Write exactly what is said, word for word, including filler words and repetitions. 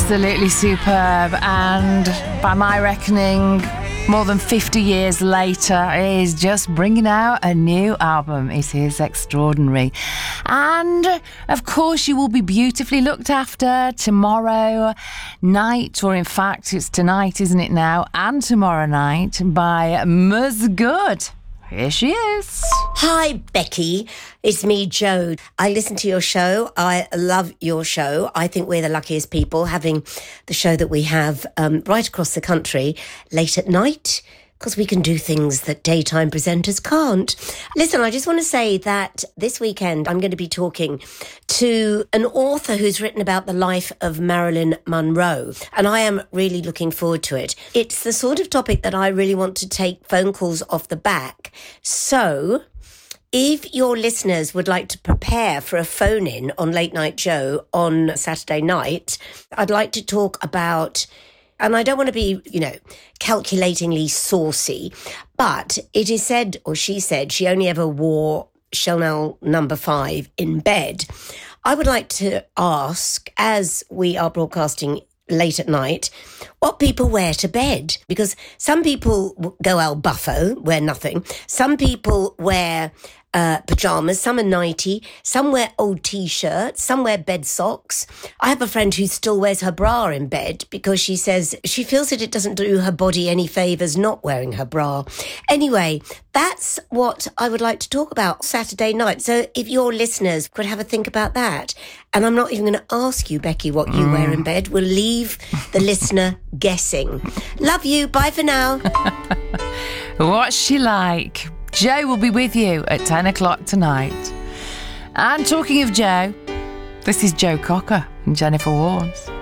Absolutely superb, and by my reckoning, more than fifty years later, is just bringing out a new album. It is extraordinary. And, of course, you will be beautifully looked after tomorrow night, or in fact, it's tonight, isn't it now, and tomorrow night, by Ms Good. Here she is. Hi, Becky. It's me, Jo. I listen to your show. I love your show. I think we're the luckiest people having the show that we have um, right across the country late at night, because we can do things that daytime presenters can't. Listen, I just want to say that this weekend I'm going to be talking to an author who's written about the life of Marilyn Monroe, and I am really looking forward to it. It's the sort of topic that I really want to take phone calls off the back. So if your listeners would like to prepare for a phone-in on Late Night Joe on Saturday night, I'd like to talk about... And I don't want to be, you know, calculatingly saucy, but it is said, or she said, she only ever wore Chanel number five in bed. I would like to ask, as we are broadcasting late at night, what people wear to bed. Because some people go al buffo, wear nothing. Some people wear uh, pyjamas, some are nighty, some wear old T-shirts, some wear bed socks. I have a friend who still wears her bra in bed because she says she feels that it doesn't do her body any favours not wearing her bra. Anyway, that's what I would like to talk about Saturday night. So if your listeners could have a think about that. And I'm not even going to ask you, Becky, what you mm. wear in bed. We'll leave the listener guessing. Love you. Bye for now. What's she like? Jo will be with you at ten o'clock tonight. And talking of Jo, this is Jo Cocker and Jennifer Warnes.